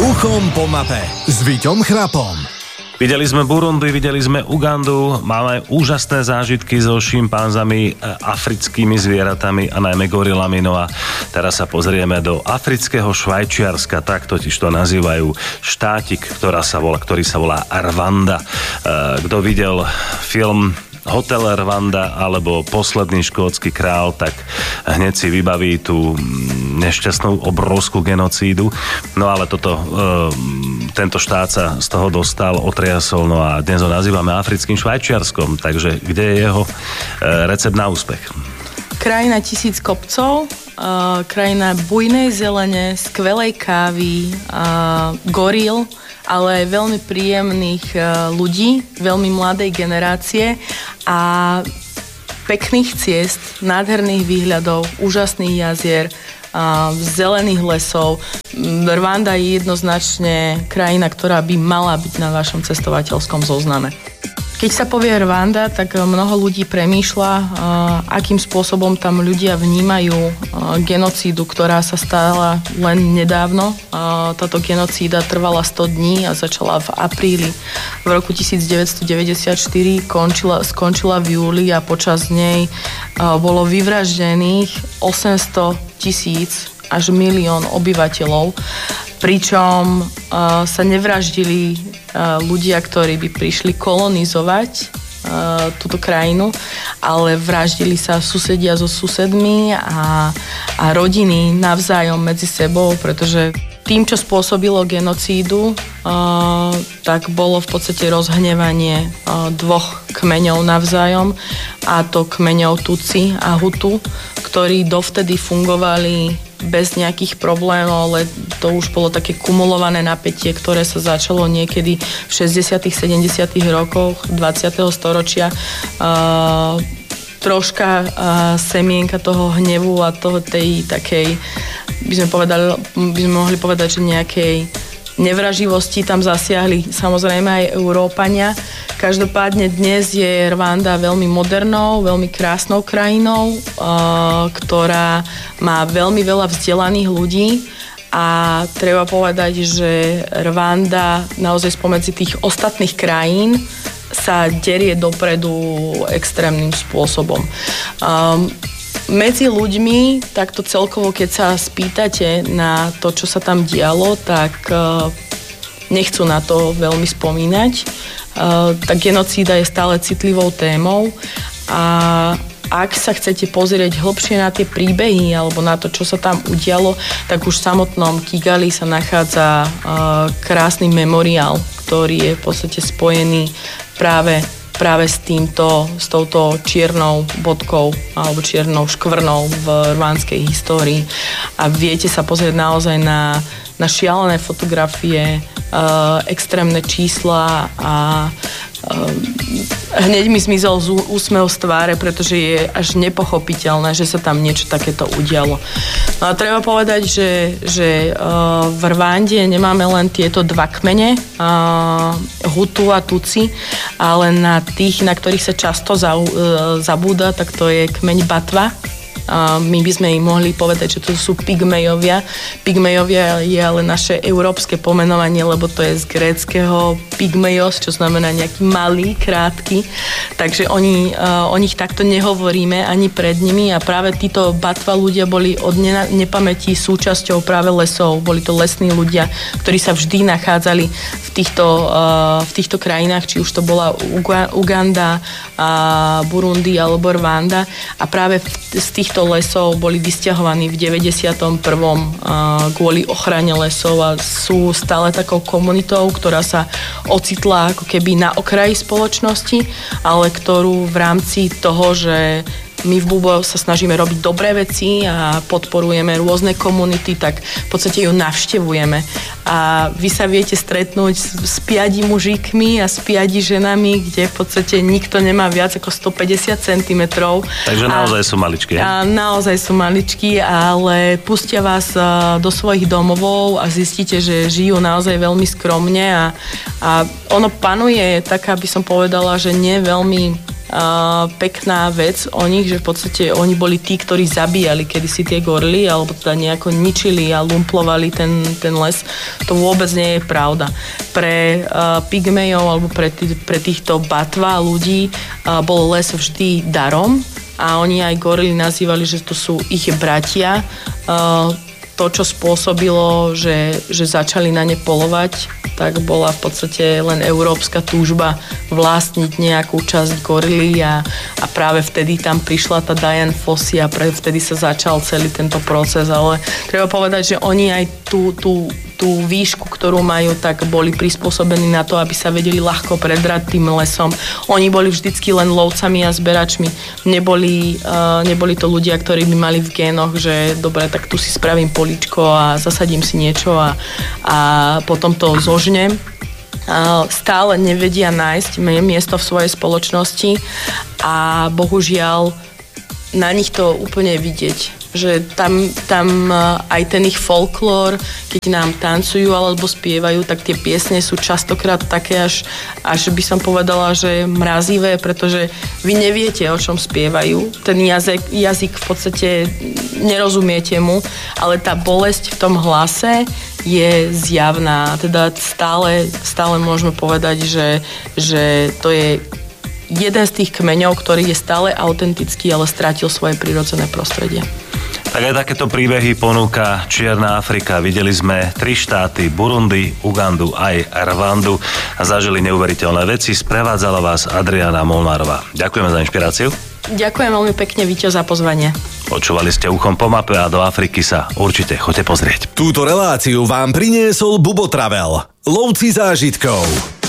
Uchom po mape s Víťom Chrapom. Videli sme Burundi, videli sme Ugandu, máme úžasné zážitky so šimpanzami, africkými zvieratami a najmä gorilami. No a teraz sa pozrieme do afrického Švajčiarska, tak totiž to nazývajú štátik, ktorý sa volá Rwanda. Kto videl film Hotel Rwanda alebo Posledný škótsky král, tak hneď si vybaví tú nešťastnú obrovskú genocídu. No ale tento štát sa z toho dostal, otriasol, no a dnes ho nazývame africkým Švajčiarskom. Takže kde je jeho recept na úspech? Krajina 1000 kopcov, krajina bujnej zelene, skvelej kávy, goril, ale aj veľmi príjemných ľudí, veľmi mladej generácie a pekných ciest, nádherných výhľadov, úžasných jazier, zelených lesov. Rwanda je jednoznačne krajina, ktorá by mala byť na vašom cestovateľskom zozname. Keď sa povie Rwanda, tak mnoho ľudí premýšľa, akým spôsobom tam ľudia vnímajú genocídu, ktorá sa stala len nedávno. Táto genocída trvala 100 dní a začala v apríli v roku 1994, skončila v júli a počas nej bolo vyvraždených 800,000 až 1 000 000 obyvateľov, pričom sa nevraždili ľudia, ktorí by prišli kolonizovať túto krajinu, ale vraždili sa susedia so susedmi a rodiny navzájom medzi sebou, pretože tým, čo spôsobilo genocídu, tak bolo v podstate rozhnevanie dvoch kmeňov navzájom, a to kmeňov Tutsi a Hutu, ktorí dovtedy fungovali bez nejakých problémov, ale to už bolo také kumulované napätie, ktoré sa začalo niekedy v 60. 70. rokoch 20. storočia. Troška semienka toho hnevu a tej takej, by sme mohli povedať, že nejakej nevraživosti tam zasiahli samozrejme aj Európania. Každopádne dnes je Rwanda veľmi modernou, veľmi krásnou krajinou, ktorá má veľmi veľa vzdelaných ľudí a treba povedať, že Rwanda naozaj spomedzi tých ostatných krajín sa derie dopredu extrémnym spôsobom. Medzi ľuďmi, takto celkovo, keď sa spýtate na to, čo sa tam dialo, tak nechcú na to veľmi spomínať. Tá genocída je stále citlivou témou a ak sa chcete pozrieť hlbšie na tie príbehy alebo na to, čo sa tam udialo, tak už v samotnom Kigali sa nachádza krásny memoriál, ktorý je v podstate spojený práve s touto čiernou bodkou alebo čiernou škvrnou v rwandskej histórii. A viete sa pozrieť naozaj na šialené fotografie, extrémne čísla a hneď mi zmizol úsmev z tváre, pretože je až nepochopiteľné, že sa tam niečo takéto udialo. No a treba povedať, že v Rwande nemáme len tieto dva kmene, Hutu a Tutsi, ale na tých, na ktorých sa často zabúda, tak to je kmeň Batva. My by sme im mohli povedať, že to sú Pygmejovia. Pygmejovia je ale naše európske pomenovanie, lebo to je z gréckeho Pygmejos, čo znamená nejaký malý, krátky. Takže o nich takto nehovoríme ani pred nimi a práve títo Batva ľudia boli od nepamäti súčasťou práve lesov. Boli to lesní ľudia, ktorí sa vždy nachádzali v týchto krajinách, či už to bola Uganda, Burundi alebo Rwanda, a práve z týchto lesov boli vysťahovaní v 91. Kvôli ochrane lesov a sú stále takou komunitou, ktorá sa ocitla ako keby na okraji spoločnosti, ale ktorú v rámci toho, že my v Bubo sa snažíme robiť dobré veci a podporujeme rôzne komunity, tak v podstate ju navštevujeme. A vy sa viete stretnúť s 5 mužíkmi a s 5 ženami, kde v podstate nikto nemá viac ako 150 cm. Takže naozaj sú maličky. A naozaj sú maličky, ale pustia vás do svojich domovov a zistíte, že žijú naozaj veľmi skromne a ono panuje taká, by som povedala, že nie veľmi pekná vec o nich, že v podstate oni boli tí, ktorí zabíjali kedysi tie gorily, alebo teda nejako ničili a lumplovali ten les. To vôbec nie je pravda. Pre pygmejov alebo pre týchto batva ľudí bol les vždy darom a oni aj gorily nazývali, že to sú ich bratia. To, čo spôsobilo, že začali na ne polovať, tak bola v podstate len európska túžba vlastniť nejakú časť gorily a práve vtedy tam prišla tá Dian Fossey a vtedy sa začal celý tento proces, ale treba povedať, že oni aj tú výšku, ktorú majú, tak boli prispôsobení na to, aby sa vedeli ľahko predrať tým lesom. Oni boli vždycky len lovcami a zberačmi. Neboli to ľudia, ktorí by mali v génoch, že dobre, tak tu si spravím políčko a zasadím si niečo a potom to zožnem. Stále nevedia nájsť miesto v svojej spoločnosti a bohužiaľ na nich to úplne vidieť, že tam aj ten ich folklór, keď nám tancujú alebo spievajú, tak tie piesne sú častokrát také až by som povedala, že mrazivé, pretože vy neviete, o čom spievajú. Ten jazyk v podstate nerozumiete mu, ale tá bolesť v tom hlase je zjavná. Teda stále môžeme povedať, že to je jeden z tých kmeňov, ktorý je stále autentický, ale strátil svoje prirodzené prostredie. Tak aj takéto príbehy ponúka Čierna Afrika. Videli sme 3 štáty, Burundi, Ugandu aj Rwandu a zažili neuveriteľné veci. Sprevádzala vás Adriana Molnárová. Ďakujeme za inšpiráciu. Ďakujem veľmi pekne, Víťo, za pozvanie. Počúvali ste Uchom po mape a do Afriky sa určite choďte pozrieť. Túto reláciu vám priniesol Bubo Travel. Lovci zážitkov.